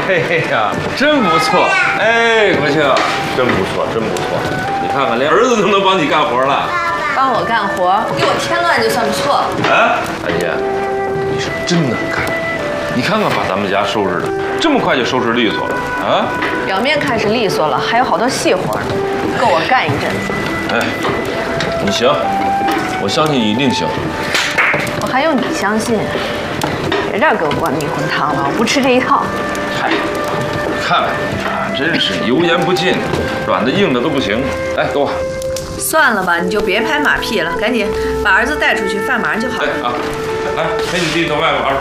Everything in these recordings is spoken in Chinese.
哎呀，真不错！哎，国庆，真不错，真不错！你看看，连儿子都能帮你干活了。 帮我干活，不给我添乱就算不错。 啊，大姐，你是真能干！你看看，把咱们家收拾的这么快就收拾利索了啊！ 表面看是利索了，还有好多细活呢，够我干一阵子。 哎，你行，我相信你一定行。 我还用你相信？别这儿给我灌迷魂汤了，我不吃这一套。 嗨，你看看啊，真是油盐不进，软的硬的都不行。哎，给我。 算了吧，你就别拍马屁了，赶紧把儿子带出去，饭马上就好了。 啊，来陪你弟到外边玩。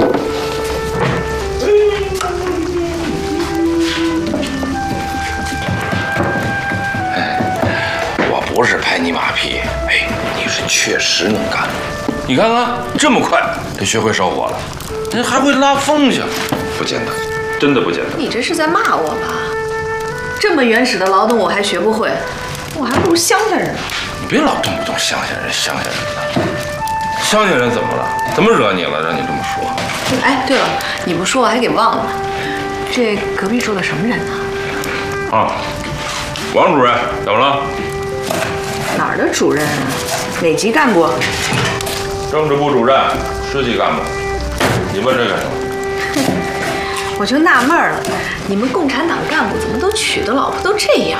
我不是拍你马屁，哎，你是确实能干。你看看，这么快就学会烧火了，你还会拉风去，不简单，真的不简单。 你这是在骂我吧？这么原始的劳动我还学不会，我还不如乡下人呢。 你别老动不动乡下人的，乡下人怎么了？怎么惹你了？让你这么说？ 哎，对了，你不说我还给忘了，这隔壁住的什么人呢？ 啊，王主任，怎么了？ 哪儿的主任啊？哪级干部？ 政治部主任，10级干部。你问这干什么？ 我就纳闷了，你们共产党干部怎么都娶的老婆都这样？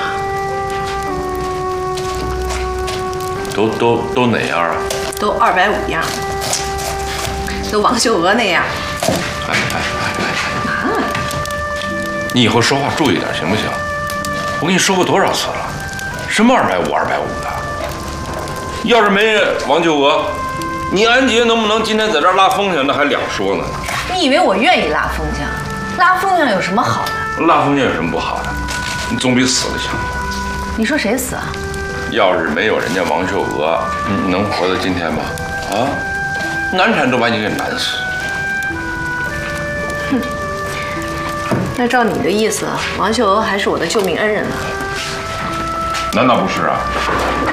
都哪样啊？ 都250样，都王秀娥那样。 哎，你以后说话注意点行不行？我跟你说过多少次了，什么250的？要是没王秀娥，你安杰能不能今天在这儿拉风去？那还两说呢。 你以为我愿意拉风向？拉风向有什么好的？ 拉风向有什么不好的？你总比死了强。 你说谁死啊？ 要是没有人家王秀娥，你能活到今天吗？啊，难产都把你给难死。 哼，那照你的意思，王秀娥还是我的救命恩人呢？ 难道不是啊？